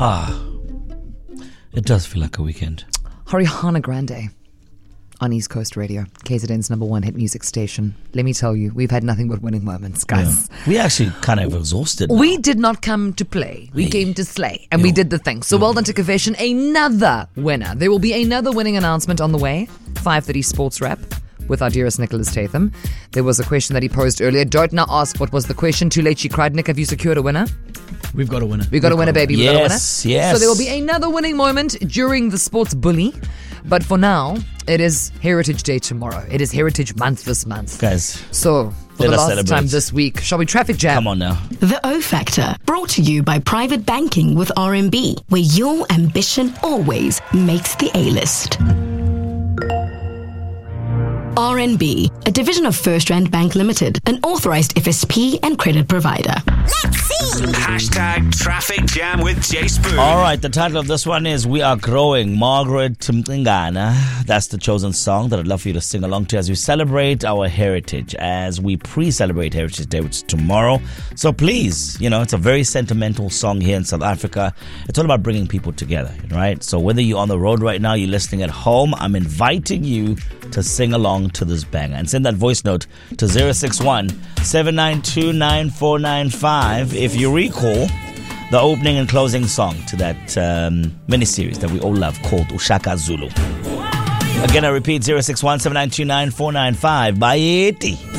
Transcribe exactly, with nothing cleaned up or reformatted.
Ah, it does feel like a weekend. Ariana Grande on East Coast Radio, K Z N's number one hit music station. Let me tell you, we've had nothing but winning moments, guys. Yeah. We actually kind of exhausted now. We did not come to play. We Hey. came to slay, and Yo. we did the thing. So well done to Confession. Another winner. There will be another winning announcement on the way. five thirty Sports Wrap with our dearest Nicholas Tatham. There was a question that he posed earlier. Don't now ask what was the question. Too late, she cried. Nick, have you secured a winner? We've got a winner. We got a winner, baby. We got a winner. Yes, yes. So there will be another winning moment during the Sports Bully. But for now, it is Heritage Day tomorrow. It is Heritage Month this month. Guys, So, for let the us last celebrate. time this week, shall we traffic jam? come on now. The O Factor, brought to you by Private Banking with R M B, where your ambition always makes the A-list. R N B, a division of First Rand Bank Limited, an authorized F S P and credit provider. Let's see. Hashtag Traffic Jam with Jay Spoon. All right, the title of this one is We Are Growing, Margaret Mtingana. That's the chosen song that I'd love for you to sing along to as we celebrate our heritage, as we pre-celebrate Heritage Day, which is tomorrow. So please, you know, it's a very sentimental song here in South Africa. It's all about bringing people together, right? So whether you're on the road right now, you're listening at home, I'm inviting you to sing along to this banger and send that voice note to zero six one, seven nine two, nine four nine five if you recall the opening and closing song to that um, miniseries that we all love called Ushaka Zulu. Again, I repeat, zero six one, seven nine two, nine four nine five. Bye.